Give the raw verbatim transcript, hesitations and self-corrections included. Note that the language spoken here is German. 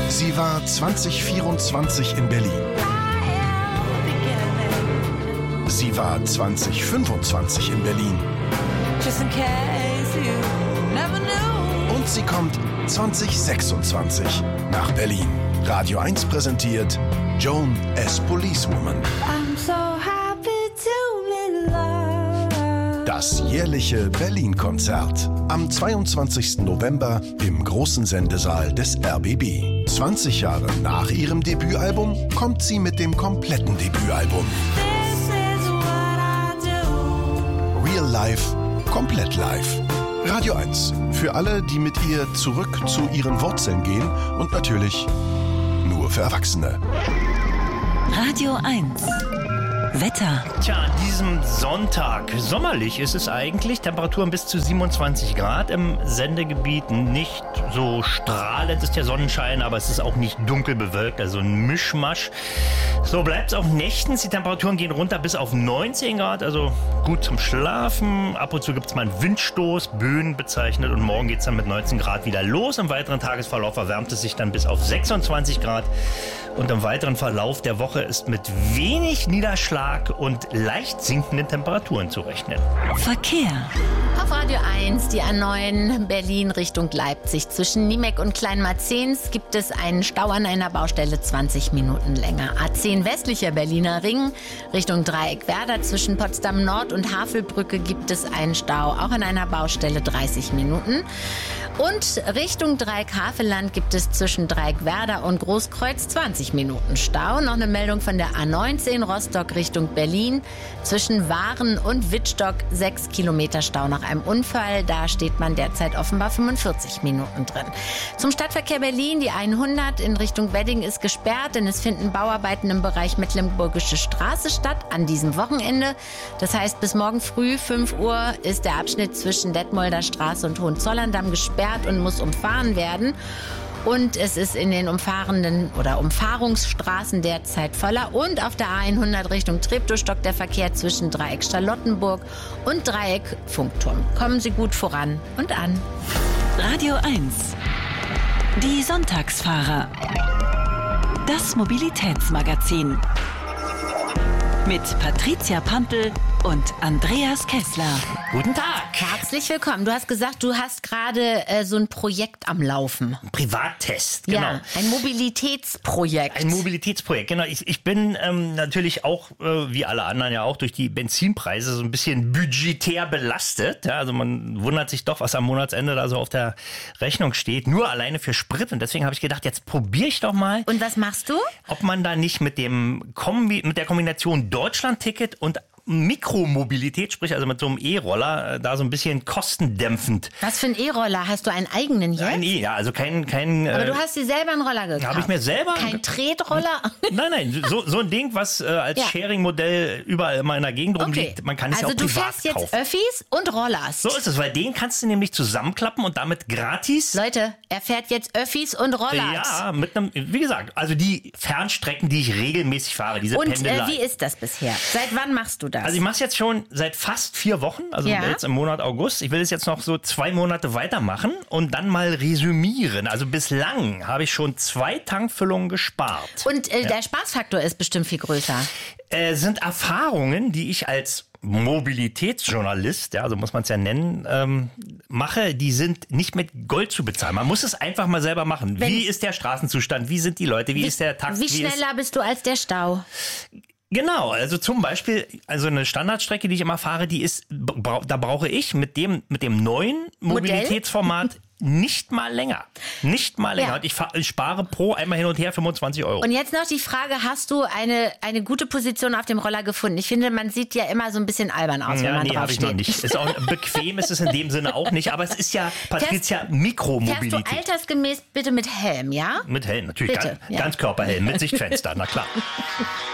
Sie war zwanzig vierundzwanzig in Berlin. Sie war zwanzig fünfundzwanzig in Berlin. Und sie kommt zwanzig sechsundzwanzig nach Berlin. Radio eins präsentiert Joan as Policewoman. I'm so happy to be loved. Das jährliche Berlin-Konzert. Am zweiundzwanzigsten November im großen Sendesaal des R B B. zwanzig Jahre nach ihrem Debütalbum kommt sie mit dem kompletten Debütalbum. This is what I do. Real Life, komplett live. Radio eins. Für alle, die mit ihr zurück zu ihren Wurzeln gehen und natürlich nur für Erwachsene. Radio eins. Wetter. Tja, an diesem Sonntag, sommerlich ist es eigentlich, Temperaturen bis zu siebenundzwanzig Grad im Sendegebiet, nicht so strahlend ist der Sonnenschein, aber es ist auch nicht dunkel bewölkt, also ein Mischmasch. So bleibt es auch nächtens, die Temperaturen gehen runter bis auf neunzehn Grad, also gut zum Schlafen. Ab und zu gibt es mal einen Windstoß, Böen bezeichnet, und morgen geht es dann mit neunzehn Grad wieder los. Im weiteren Tagesverlauf erwärmt es sich dann bis auf sechsundzwanzig Grad. Und im weiteren Verlauf der Woche ist mit wenig Niederschlag und leicht sinkenden Temperaturen zu rechnen. Verkehr. Auf Radio eins, die A neun Berlin Richtung Leipzig. Zwischen Niemek und Kleinmarzens gibt es einen Stau an einer Baustelle zwanzig Minuten länger. A zehn westlicher Berliner Ring Richtung Dreieckwerder. Zwischen Potsdam Nord und Havelbrücke gibt es einen Stau, auch an einer Baustelle dreißig Minuten. Und Richtung Dreieck-Havelland gibt es zwischen Dreieckwerder und Großkreuz zwanzig Minuten Stau. Noch eine Meldung von der A neunzehn Rostock Richtung Berlin. Zwischen Waren und Wittstock sechs Kilometer Stau nach einem Unfall. Da steht man derzeit offenbar fünfundvierzig Minuten drin. Zum Stadtverkehr Berlin, die hundert in Richtung Wedding ist gesperrt, denn es finden Bauarbeiten im Bereich Mecklenburgische Straße statt an diesem Wochenende. Das heißt, bis morgen früh fünf Uhr ist der Abschnitt zwischen Detmolder Straße und Hohenzollern-Damm gesperrt und muss umfahren werden. Und es ist in den umfahrenden oder Umfahrungsstraßen derzeit voller. Und auf der A hundert Richtung Treptow stockt der Verkehr zwischen Dreieck Charlottenburg und Dreieck Funkturm. Kommen Sie gut voran und an. Radio eins. Die Sonntagsfahrer. Das Mobilitätsmagazin. Mit Patricia Pampel und Andreas Kessler. Guten Tag. Herzlich willkommen. Du hast gesagt, du hast gerade äh, so ein Projekt am Laufen. Privattest, genau. Ja, ein Mobilitätsprojekt. Ein Mobilitätsprojekt, genau. Ich, ich bin ähm, natürlich auch, äh, wie alle anderen ja auch, durch die Benzinpreise so ein bisschen budgetär belastet. Ja, also man wundert sich doch, was am Monatsende da so auf der Rechnung steht. Nur alleine für Sprit. Und deswegen habe ich gedacht, jetzt probiere ich doch mal. Und was machst du? Ob man da nicht mit dem Kombi, mit der Kombination Deutschland-Ticket und Mikromobilität, sprich also mit so einem E-Roller, äh, da so ein bisschen kostendämpfend. Was für ein E-Roller? Hast du einen eigenen jetzt? Ein E, ja, also kein... kein Aber äh, du hast dir selber einen Roller gekauft. Habe ich mir selber... Kein Tretroller? Nein, nein, so, so ein Ding, was äh, als Ja. Sharing-Modell überall immer in der Gegend Okay. rumliegt. Man kann es also ja auch privat du fährst jetzt kaufen. Öffis und Rollers. So ist es, weil den kannst du nämlich zusammenklappen und damit gratis... Leute, er fährt jetzt Öffis und Rollers. Ja, mit einem, wie gesagt, also die Fernstrecken, die ich regelmäßig fahre, diese Und Pendelei. äh, wie ist das bisher? Seit wann machst du das? Also ich mache es jetzt schon seit fast vier Wochen, also Ja. jetzt im Monat August. Ich will es jetzt noch so zwei Monate weitermachen und dann mal resümieren. Also bislang habe ich schon zwei Tankfüllungen gespart. und äh, der Spaßfaktor ist bestimmt viel größer. Äh, sind Erfahrungen, die ich als Mobilitätsjournalist, ja, so muss man es ja nennen, ähm, mache, die sind nicht mit Gold zu bezahlen. Man muss es einfach mal selber machen. Wenn- wie ist der Straßenzustand? Wie sind die Leute? Wie, ist der Takt? Wie ist schneller bist du als der Stau? Genau, also zum Beispiel, also eine Standardstrecke, die ich immer fahre, die ist, bra- da brauche ich mit dem, mit dem neuen Mobilitätsformat nicht mal länger. Nicht mal länger. Ja. Und ich, fahr, ich spare pro einmal hin und her fünfundzwanzig Euro. Und jetzt noch die Frage, hast du eine, eine gute Position auf dem Roller gefunden? Ich finde, man sieht ja immer so ein bisschen albern aus, wenn ja, man nee, drauf habe ich steht. noch nicht. Ist auch bequem ist es in dem Sinne auch nicht, aber es ist ja, Patricia, Fährst Mikromobilität. du altersgemäß bitte mit Helm, ja? Mit Helm, natürlich. Bitte, Ganz, ja. Ganzkörperhelm mit Sichtfenster, na klar.